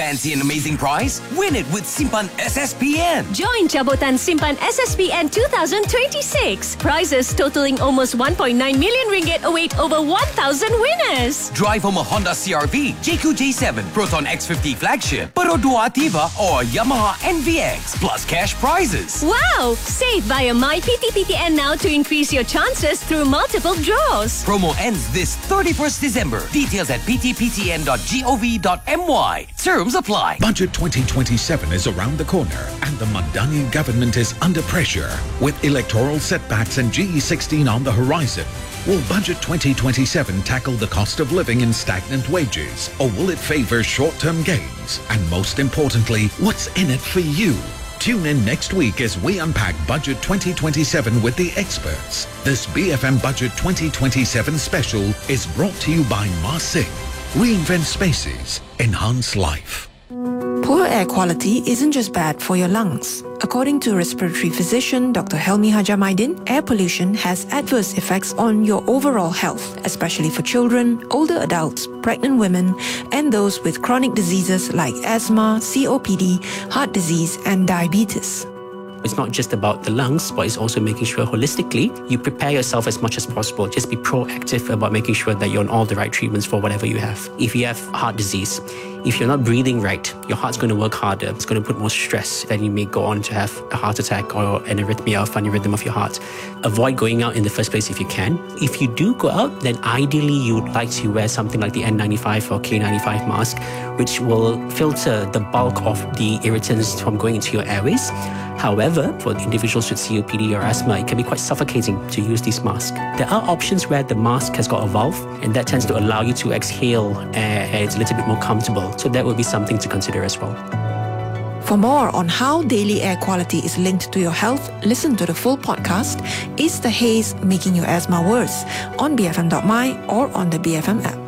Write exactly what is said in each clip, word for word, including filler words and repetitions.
Fancy an amazing prize? Win it with Simpan S S P N. Join Jabotan Simpan S S P N twenty twenty-six. Prizes totaling almost one point nine million ringgit await over one thousand winners. Drive home a Honda C R V, J Q J seven, Proton X fifty flagship, Perodua Ativa, or Yamaha N V X, plus cash prizes. Wow! Save via My P T P T N now to increase your chances through multiple draws. Promo ends this thirty-first December. Details at p t p t n dot gov dot m y. Terms apply. Budget twenty twenty-seven is around the corner and the Madani government is under pressure. With electoral setbacks and G E sixteen on the horizon, will Budget twenty twenty-seven tackle the cost of living and stagnant wages? Or will it favor short-term gains? And most importantly, what's in it for you? Tune in next week as we unpack Budget twenty twenty-seven with the experts. This B F M Budget twenty twenty-seven special is brought to you by Ma Sing. Reinvent spaces, enhance life. Poor air quality isn't just bad for your lungs. According to respiratory physician Doctor Helmi Hajamaidin, air pollution has adverse effects on your overall health, especially for children, older adults, pregnant women, and those with chronic diseases like asthma, C O P D, heart disease, and diabetes. It's not just about the lungs, but it's also making sure holistically you prepare yourself as much as possible. Just be proactive about making sure that you're on all the right treatments for whatever you have. If you have heart disease, if you're not breathing right, your heart's going to work harder. It's going to put more stress. Then you may go on to have a heart attack or an arrhythmia or funny rhythm of your heart. Avoid going out in the first place if you can. If you do go out, then ideally you would like to wear something like the N ninety-five or K ninety-five mask, which will filter the bulk of the irritants from going into your airways. However, for individuals with C O P D or asthma, it can be quite suffocating to use these masks. There are options where the mask has got a valve, and that tends to allow you to exhale air, and it's a little bit more comfortable. So that would be something to consider as well. For more on how daily air quality is linked to your health, listen to the full podcast, Is the Haze Making Your Asthma Worse? On b f m dot m y or on the B F M app.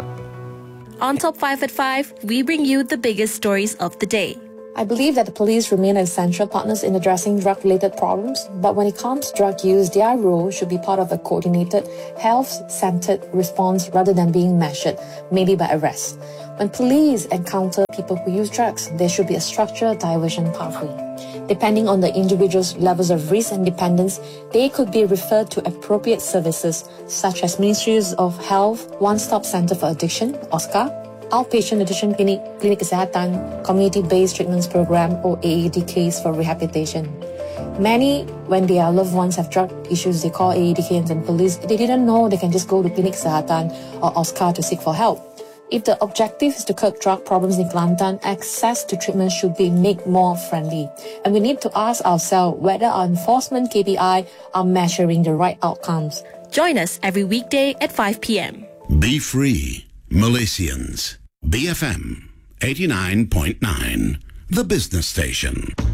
On Top five at five, we bring you the biggest stories of the day. I believe that the police remain essential partners in addressing drug-related problems, but when it comes to drug use, their role should be part of a coordinated, health-centered response rather than being measured, maybe by arrest. When police encounter people who use drugs, there should be a structured diversion pathway. Depending on the individual's levels of risk and dependence, they could be referred to appropriate services such as Ministries of Health, One-Stop Center for Addiction, O S C A, Outpatient Addiction Clinic, Klinik Kesihatan, Community-Based Treatments Program, or A A D Ks for rehabilitation. Many, when their loved ones have drug issues, they call A A D Ks and police. They didn't know they can just go to Klinik Kesihatan or O S C A to seek for help. If the objective is to curb drug problems in Kelantan, access to treatment should be made more friendly. And we need to ask ourselves whether our enforcement K P I are measuring the right outcomes. Join us every weekday at five p.m. Be free, Malaysians. B F M eighty-nine point nine, the business station.